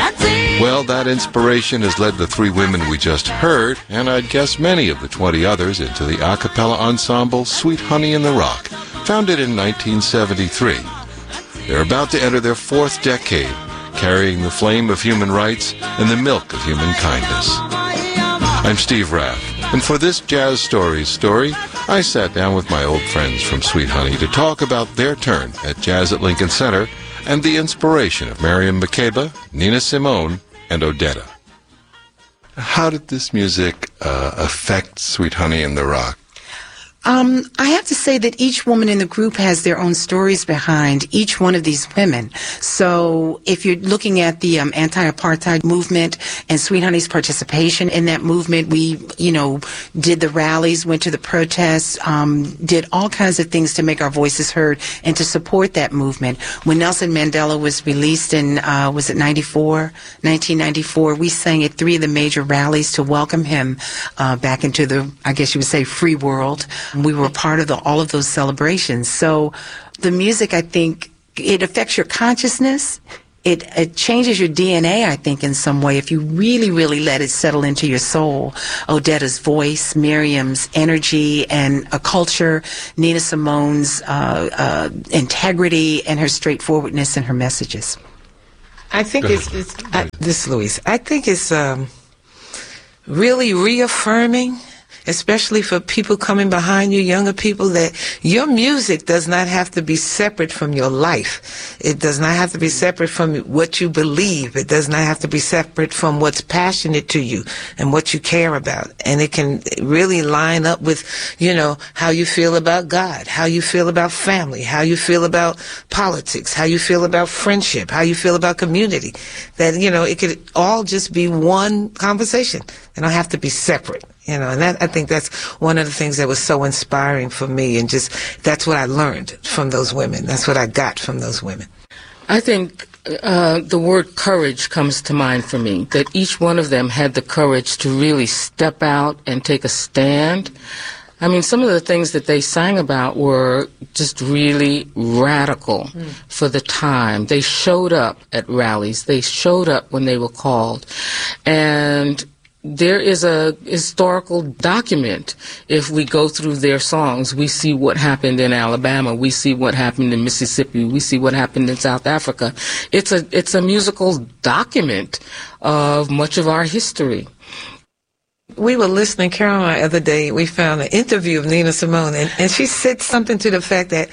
Well, that inspiration has led the three women we just heard, and I'd guess many of the 20 others, into the a cappella ensemble Sweet Honey in the Rock, founded in 1973. They're about to enter their fourth decade, carrying the flame of human rights and the milk of human kindness. I'm Steve Raff, and for this Jazz Stories story, I sat down with my old friends from Sweet Honey to talk about their turn at Jazz at Lincoln Center and the inspiration of Miriam Makeba, Nina Simone, and Odetta. How did this music affect Sweet Honey in the Rock? I have to say that each woman in the group has their own stories behind each one of these women. So if you're looking at the anti-apartheid movement and Sweet Honey's participation in that movement, we, did the rallies, went to the protests, did all kinds of things to make our voices heard and to support that movement. When Nelson Mandela was released in, was it 1994, we sang at 3 of the major rallies to welcome him back into the, I guess you would say, free world. We were part of all of those celebrations. So the music, I think, it affects your consciousness. It changes your DNA, I think, in some way, if you really, really let it settle into your soul. Odetta's voice, Miriam's energy and a culture, Nina Simone's integrity and her straightforwardness in her messages. I think this is Louise. I think it's really reaffirming, especially for people coming behind you, younger people, that your music does not have to be separate from your life. It does not have to be separate from what you believe. It does not have to be separate from what's passionate to you and what you care about. And it can really line up with, how you feel about God, how you feel about family, how you feel about politics, how you feel about friendship, how you feel about community. That, it could all just be one conversation. They don't have to be separate. And I think that's one of the things that was so inspiring for me, and that's what I learned from those women. That's what I got from those women. I think the word courage comes to mind for me, that each one of them had the courage to really step out and take a stand. I mean, some of the things that they sang about were just really radical for the time. They showed up at rallies. They showed up when they were called. And there is a historical document. If we go through their songs, we see what happened in Alabama, we see what happened in Mississippi, we see what happened in South Africa. It's a musical document of much of our history. We were listening, Carol and I, the other day, we found an interview of Nina Simone, and she said something to the fact that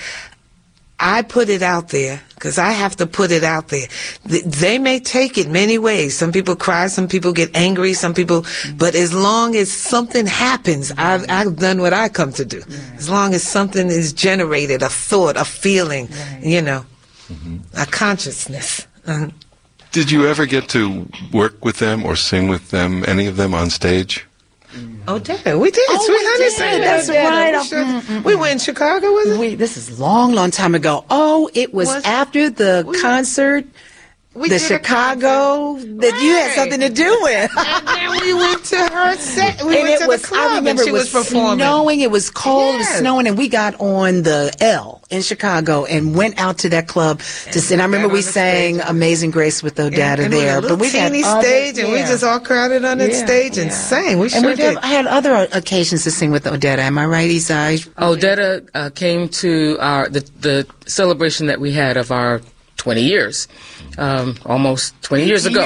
I put it out there because I have to put it out there. They may take it many ways. Some people cry, some people get angry, some people, but as long as something happens, I've done what I come to do. As long as something is generated, a thought, a feeling, a consciousness. Did you ever get to work with them or sing with them, any of them on stage? Odetta, we did. Sweet Honey sang That's right. We went in Chicago, was it? This is long time ago. Oh, it was after the concert. The Chicago that you had something to do with. And then we went to her set. We went to the club, I remember and she it was performing. Snowing. It was cold. It was snowing, and we got on the L in Chicago and went out to that club to sing. I remember we sang "Amazing Grace" with Odetta there, but we had stage, and we just all crowded on that stage and sang. We sure did. I had other occasions to sing with Odetta. Am I right, Isai? Odetta came to the celebration that we had of our 20 years. Almost 20 years ago.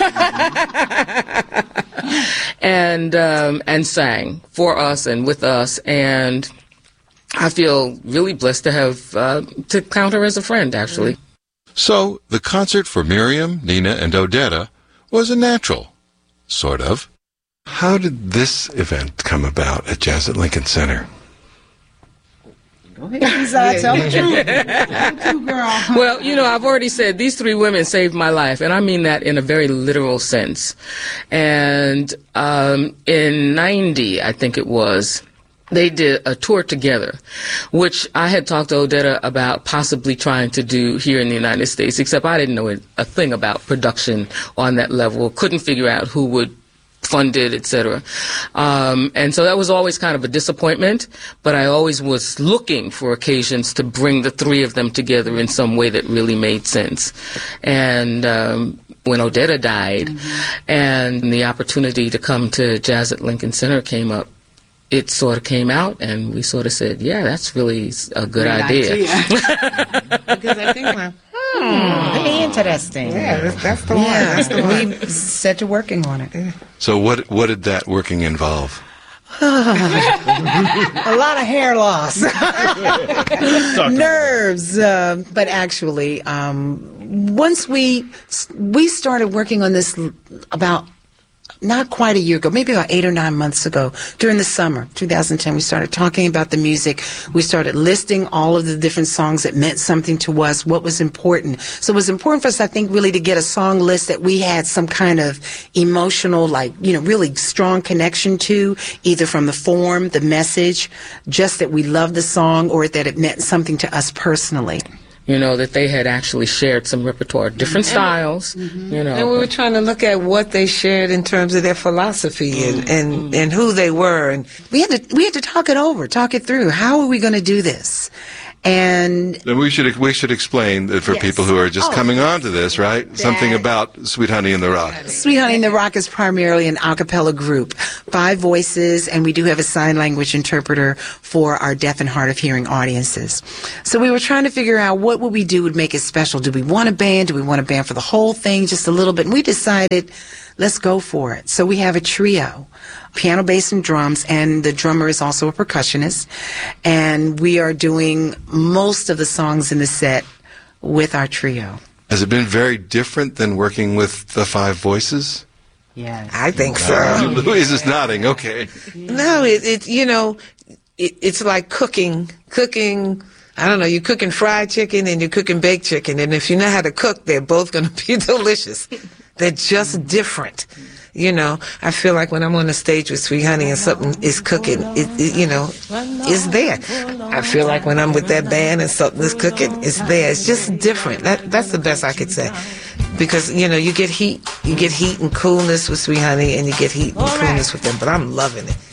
And sang for us and with us, and I feel really blessed to have to count her as a friend, actually. So the concert for Miriam, Nina, and Odetta was a natural, sort of. How did this event come about at Jazz at Lincoln Center? Go ahead, tell the truth. Tell the truth, girl. Well, I've already said these three women saved my life, and I mean that in a very literal sense. And in 90, I think it was, they did a tour together, which I had talked to Odetta about possibly trying to do here in the United States, except I didn't know a thing about production on that level, couldn't figure out who would funded, etc. And so that was always kind of a disappointment, but I always was looking for occasions to bring the three of them together in some way that really made sense. And when Odetta died, and the opportunity to come to Jazz at Lincoln Center came up. It sort of came out, and we sort of said, yeah, that's really a good idea. Because I think, Very interesting. yeah, that's the one. Yeah, That's the one. we set to working on it. So what did that working involve? A lot of hair loss, nerves. But actually, once we started working on this about not quite a year ago, maybe about 8 or 9 months ago, during the summer 2010, we started talking about the music. We started listing all of the different songs that meant something to us, what was important. So it was important for us, I think, really to get a song list that we had some kind of emotional, really strong connection to, either from the form, the message, just that we loved the song, or that it meant something to us personally. That they had actually shared some repertoire, different styles, And we were trying to look at what they shared in terms of their philosophy and who they were. And we had to talk it over, talk it through. How are we going to do this? And we should explain that for people who are just coming on to this, right? Something about Sweet Honey in the Rock. Sweet Honey in the Rock is primarily an a cappella group, 5 voices, and we do have a sign language interpreter for our deaf and hard of hearing audiences. So we were trying to figure out what would we do would make it special. Do we want a band? Do we want a band for the whole thing, just a little bit? And we decided, let's go for it. So we have a trio, piano, bass, and drums, and the drummer is also a percussionist. And we are doing most of the songs in the set with our trio. Has it been very different than working with the 5 voices? Yes. I think so. Louise is nodding. Okay. No, it's like cooking. I don't know, you're cooking fried chicken and you're cooking baked chicken. And if you know how to cook, they're both going to be delicious. They're just different. I feel like when I'm on the stage with Sweet Honey and something is cooking, it's there. I feel like when I'm with that band and something is cooking, it's there. It's just different. That's the best I could say. Because, you get heat and coolness with Sweet Honey, and you get heat and coolness with them. But I'm loving it.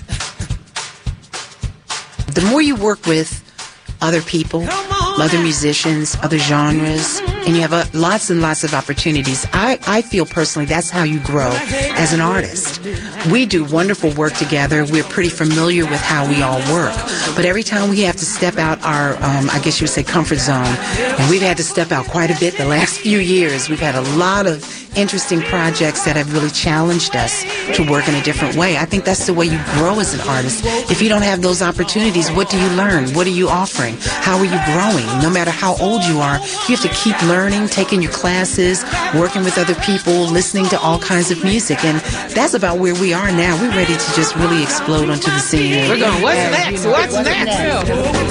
The more you work with other people, other musicians, other genres, and you have lots and lots of opportunities. I feel personally that's how you grow as an artist. We do wonderful work together. We're pretty familiar with how we all work. But every time we have to step out our, I guess you would say, comfort zone, and we've had to step out quite a bit the last few years. We've had a lot of interesting projects that have really challenged us to work in a different way. I think that's the way you grow as an artist. If you don't have those opportunities, what do you learn? What are you offering? How are you growing? No matter how old you are, you have to keep learning, taking your classes, working with other people, listening to all kinds of music. And that's about where we are now. We're ready to just really explode onto the scene. We're going, what's next? What's next?